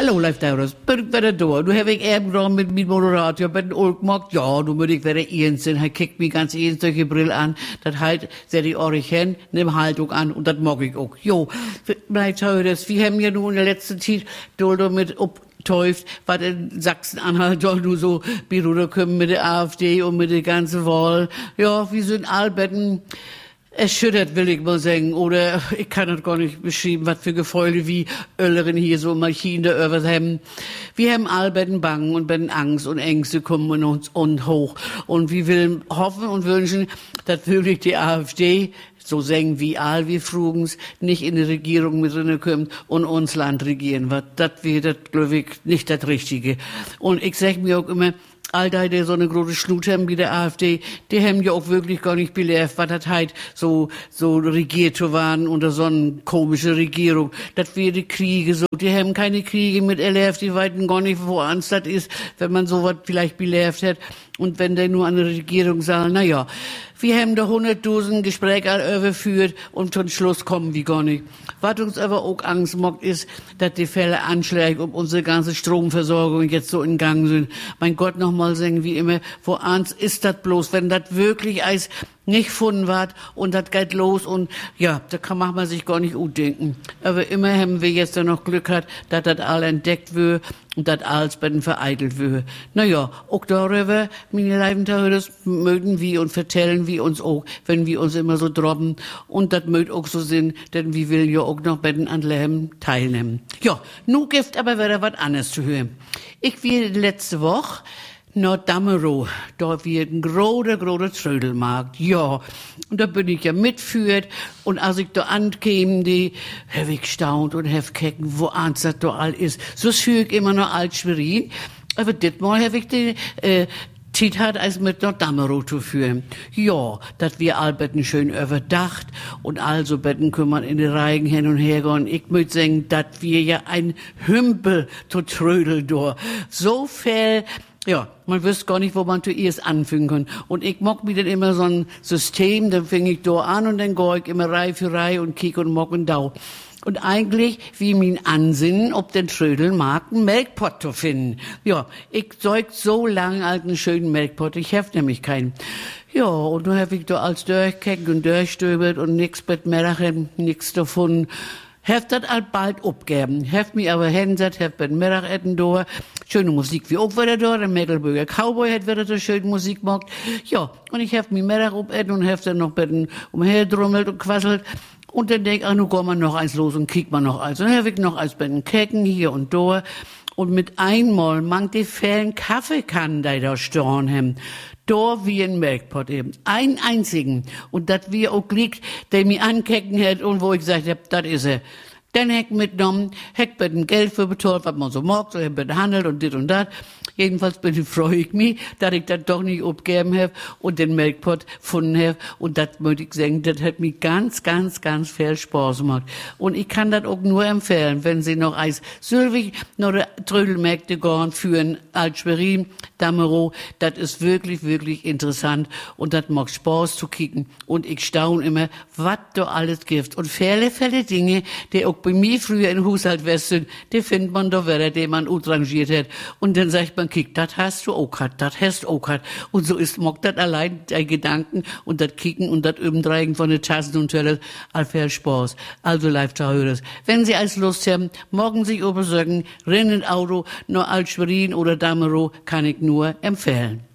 Hallo, Leif Daurus. Ben ik weer door. Nu heb ik even gedaan met mijn moderator. Ben ook gemaakt. Ja, nu moet ik weer eens zijn. Hij kijkt mich ganz eens durch die Brille an. Das halt, zet ich euch hin, nimm Haltung an. Und das mag ich auch. Jo, Leif Daurus, wir haben ja nun in der letzten Zeit damit abtäuft, was in Sachsen-Anhalt doch nur so Beruder kommen mit der AfD und mit der ganzen Wahl. Ja, wir sind allbetten erschüttert, will ich mal sagen. Oder ich kann das gar nicht beschreiben, was für Gefühle wie Ölleren hier so Malchien da über haben. Wir haben allbetten Bangen und betten Angst und Ängste kommen uns und hoch. Und wir will hoffen und wünschen, dass wirklich die AfD, so sagen wie all wir frugens, nicht in die Regierung mit drinne kommt und uns Land regieren wird. Das wäre, glaube ich, nicht das Richtige. Und ich sag mir auch immer, all die so eine große Schnut haben wie der AfD, die haben ja auch wirklich gar nicht belehrt, was das halt so regiert zu waren unter so eine komische Regierung. Das wäre die Kriege so, die haben keine Kriege mit erlebt, die weiten gar nicht, wo Angst das ist, wenn man sowas vielleicht belehrt hat. Und wenn der nur an der Regierung sagt, na ja, wir haben da 100.000 Gespräche geführt und zum Schluss kommen wir gar nicht. Was uns aber auch Angst macht, ist, dass die Fälle Anschläge um unsere ganze Stromversorgung jetzt so in Gang sind. Mein Gott, nochmal sagen wie immer, wo Angst ist das bloß, wenn das wirklich als nicht gefunden wird und das geht los und ja, da macht man sich gar nicht gut denken. Aber immer haben wir jetzt da noch Glück gehabt, dass das all entdeckt wird und das alles bei den vereitelt wird. Naja, auch darüber, meine lieben das mögen wir und vertellen wir uns auch, wenn wir uns immer so droppen und das mögt auch so sein, denn wir will ja auch noch bei den Leben teilnehmen. Ja, nu gibt aber wieder was anderes zu hören. Ich war letzte Woche Norddamerow, da wird ein großer Trödelmarkt, ja. Und da bin ich ja mitführt, und als ich da ankäme, die, hab ich gestaunt und hab geguckt, wo ans das da all ist. So fühl ich immer noch alt Schwerin, aber dit Mal hab ich die, Zeit hat als mit Norddamerow zu führen. Ja, dat wir allbetten schön überdacht und also betten kümmern in die Reigen hin und her gehen. Ich möcht sagen, dat wir ja ein Hümpel zu Trödel do. So viel, ja, man wüsste gar nicht, wo man zuerst anfangen kann. Und ich mag mir dann immer so ein System, dann fing ich da an und dann gehe ich immer Reihe für Reihe und kiek und mock und dau. Und eigentlich, wie mein Ansinnen, ob den Trödelmarkt einen Melkpott zu finden. Ja, ich zeug so lang einen schönen Melkpott, ich hab nämlich keinen. Ja, und nun hab ich da als durchgekeckt und durchstöbert und nix mit Merachen, nix davon. Heft das alsbald abgeben. Heft mich aber hinsetzt, heft bei den Mittagessen da. Schöne Musik wie auch wieder da. Der Mecklenburger Cowboy hat wieder so schöne Musik gemacht. Ja, und ich heft mich Mittag abessen und heft dann noch bei den umherdrummelt und quasselt. Und dann denk ich, nu gehen wir noch eins los und kiek mal noch eins. Und dann hab ich noch eins bei den Kecken hier und da. Und mit einmal mangt die Fällen Kaffeekannen, die da stehen haben. Da wie ein Melkpott eben. Einen einzigen. Und dat wie auch liegt, der mich ankecken hat und wo ich gesagt hab, dat is er. Dann heck mitgenommen, heck bei dem Geld für betont, was man so mag, so hab handelt und dit und dat. Jedenfalls freue ich mich, dass ich das doch nicht abgeben habe und den Melkpott gefunden habe. Und das möchte ich sagen, das hat mir ganz, ganz, ganz viel Spaß gemacht. Und ich kann das auch nur empfehlen, wenn Sie noch als Sylvig noch Trödelmärkte gehen führen, als Schwerin, Damerow, das ist wirklich, wirklich interessant und das macht Spaß zu kicken. Und ich staune immer, was da alles gibt. Und viele Dinge, die auch bei mir früher im Haushalt sind, die findet man da wieder, die man utrangiert hat. Und dann sagt man, kick, das hast du auch gehabt, das hast du auch gehabt. Und so ist, mag das allein dein Gedanken und das Kicken und das Übendreigen von den Tassen und Teller, all viel Spaß. Also, Live-Zuhörers, wenn Sie als Lust haben, morgen sich übersagen, rennen Auto, nur als Schwerin oder Damerow, kann ich nur empfehlen.